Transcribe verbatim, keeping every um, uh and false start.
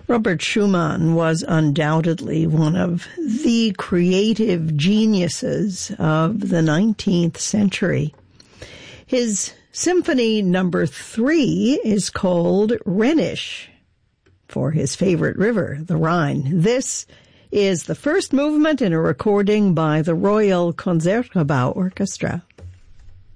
Robert Schumann was undoubtedly one of the creative geniuses of the nineteenth century. His Symphony Number Three is called Rhenish, for his favorite river, the Rhine. This is the first movement in a recording by the Royal Concertgebouw Orchestra.